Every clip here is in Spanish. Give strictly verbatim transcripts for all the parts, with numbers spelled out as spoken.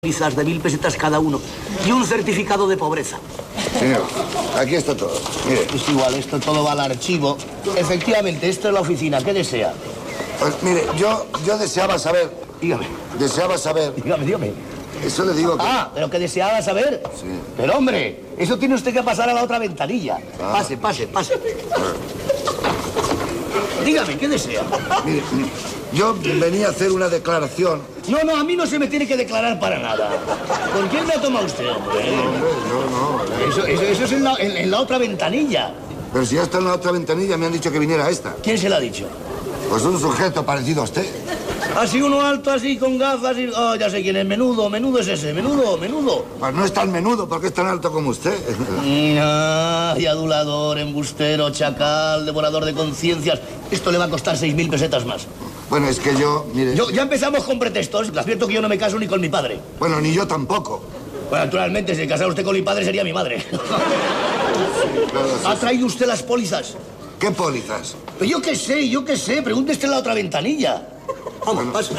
pólizas de mil pesetas cada uno y un certificado de pobreza. Señor, aquí está todo. Mire. Es igual, esto todo va al archivo. Efectivamente, esta es la oficina. ¿Qué desea? Pues mire, yo, yo deseaba saber... Dígame. Deseaba saber... Dígame, dígame. Eso le digo que... Ah, ¿pero que deseaba saber? Sí. Pero, hombre, eso tiene usted que pasar a la otra ventanilla. Ah. Pase, pase, pase. Ah. Dígame, ¿qué desea? Mire, yo venía a hacer una declaración. No, no, a mí no se me tiene que declarar para nada. ¿Por quién me ha tomado usted, hombre? No, hombre, no, no. Eso, eso, eso es en la, en, en la otra ventanilla. Pero si ya está en la otra ventanilla, me han dicho que viniera a esta. ¿Quién se lo ha dicho? Pues un sujeto parecido a usted. Así uno alto, así, con gafas y... Oh, ya sé quién es. Menudo, menudo es ese. Menudo, menudo. Pues no es tan menudo porque es tan alto como usted. Ay, adulador, embustero, chacal, devorador de conciencias. Esto le va a costar seis mil pesetas más. Bueno, es que yo, mire... Yo, ya empezamos con pretextos. Le advierto que yo no me caso ni con mi padre. Bueno, ni yo tampoco. Bueno, naturalmente, si casara usted con mi padre sería mi madre. Claro, sí, ¿Ha traído usted las pólizas? ¿Qué pólizas? Pues yo qué sé, yo qué sé. Pregúntese en la otra ventanilla. Vamos, bueno. Pase.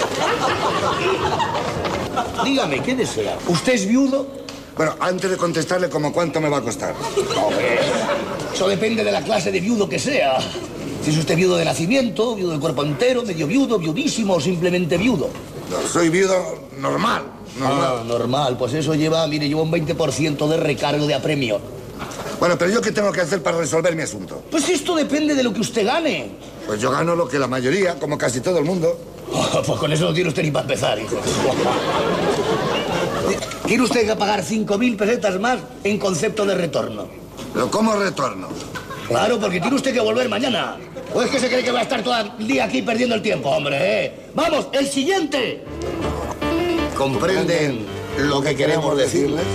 Dígame, ¿qué desea? ¿Usted es viudo? Bueno, antes de contestarle, ¿cómo cuánto me va a costar? Hombre, eso depende de la clase de viudo que sea. Si es usted viudo de nacimiento, viudo de cuerpo entero, medio viudo, viudísimo o simplemente viudo. No, soy viudo normal. Normal. Ah, normal. Pues eso lleva, mire, lleva un veinte por ciento de recargo de apremio. Bueno, pero ¿yo qué tengo que hacer para resolver mi asunto? Pues esto depende de lo que usted gane. Pues yo gano lo que la mayoría, como casi todo el mundo. Oh, pues con eso no tiene usted ni para empezar, hijo. ¿Quiere usted que pagar cinco mil pesetas más en concepto de retorno? ¿Pero cómo retorno? Claro, porque tiene usted que volver mañana. ¿O es que se cree que va a estar todo el día aquí perdiendo el tiempo, hombre? ¿eh? ¡Vamos, el siguiente! ¿Comprenden lo que queremos decirles?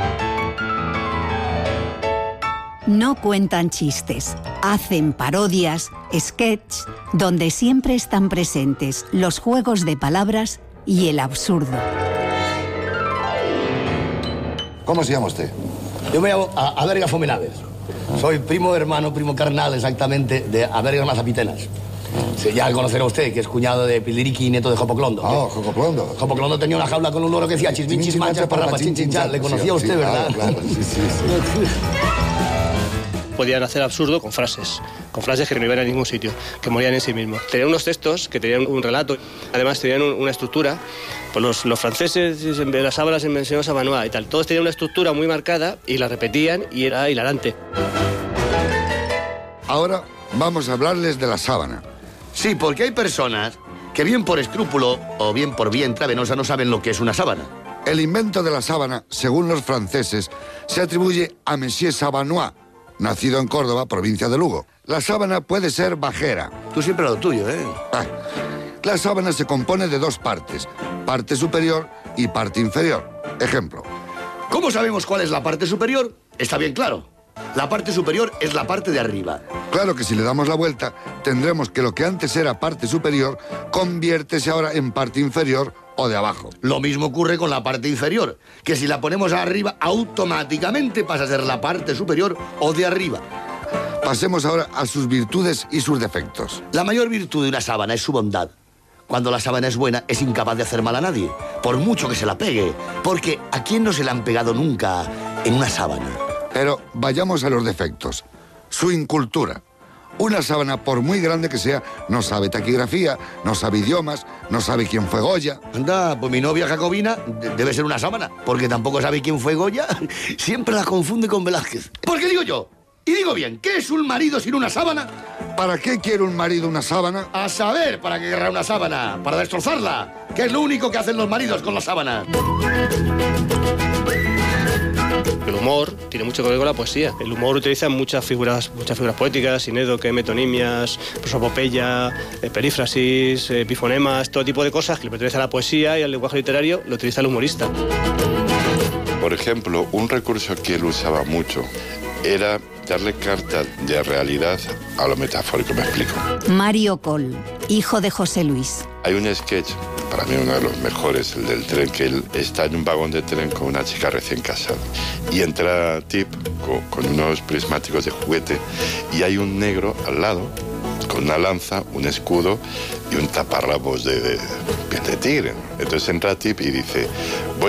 No cuentan chistes, hacen parodias, sketches, donde siempre están presentes los juegos de palabras y el absurdo. ¿Cómo se llama usted? Yo me llamo Abergas Fomenaves. Soy primo hermano, primo carnal exactamente de Abergas Mazapitenas. Sí, ya conocerá usted que es cuñado de Piliriqui y nieto de Jopoclondo. Ah, oh, Jopoclondo. Jopoclondo tenía una jaula con un loro que decía chisminchis, manchas, parrapa, chinchinchal. Le conocía usted, sí, ¿verdad? Claro, claro, sí, sí, sí. Podían hacer absurdo con frases, con frases que no iban a ningún sitio, que morían en sí mismos. Tenían unos textos que tenían un relato, además tenían un, una estructura. Pues los, los franceses, las sábanas en mención Savanois y tal, todos tenían una estructura muy marcada y la repetían y era hilarante. Ahora vamos a hablarles de la sábana. Sí, porque hay personas que bien por escrúpulo o bien por vía intravenosa no saben lo que es una sábana. El invento de la sábana, según los franceses, se atribuye a Monsieur Savanois, nacido en Córdoba, provincia de Lugo. La sábana puede ser bajera. Tú siempre lo tuyo, ¿eh? Ah, la sábana se compone de dos partes, parte superior y parte inferior. Ejemplo. ¿Cómo sabemos cuál es la parte superior? Está bien claro. La parte superior es la parte de arriba. Claro que si le damos la vuelta, tendremos que lo que antes era parte superior, conviértese ahora en parte inferior o de abajo. Lo mismo ocurre con la parte inferior, que si la ponemos arriba, automáticamente pasa a ser la parte superior o de arriba. Pasemos ahora a sus virtudes y sus defectos. La mayor virtud de una sábana es su bondad. Cuando la sábana es buena, es incapaz de hacer mal a nadie, por mucho que se la pegue. Porque ¿a quién no se la han pegado nunca en una sábana? Pero vayamos a los defectos. Su incultura. Una sábana, por muy grande que sea, no sabe taquigrafía, no sabe idiomas, no sabe quién fue Goya. Anda, pues mi novia Jacobina debe ser una sábana, porque tampoco sabe quién fue Goya. Siempre la confunde con Velázquez. Porque digo yo, y digo bien, ¿qué es un marido sin una sábana? ¿Para qué quiere un marido una sábana? A saber, ¿para qué querrá una sábana? Para destrozarla, que es lo único que hacen los maridos con la sábana. El humor tiene mucho que ver con la poesía. El humor utiliza muchas figuras, muchas figuras poéticas, sinédoque, metonimias, prosopopeya, eh, perífrasis, eh, epifonemas, todo tipo de cosas que le pertenecen a la poesía y al lenguaje literario lo utiliza el humorista. Por ejemplo, un recurso que él usaba mucho era darle carta de realidad a lo metafórico. Me explico. Mario Coll, hijo de José Luis. Hay un sketch, para mí uno de los mejores, el del tren, que él está en un vagón de tren con una chica recién casada. Y entra Tip con, con unos prismáticos de juguete y hay un negro al lado con una lanza, un escudo y un taparrabos de, de piel de tigre. Entonces entra Tip y dice, voy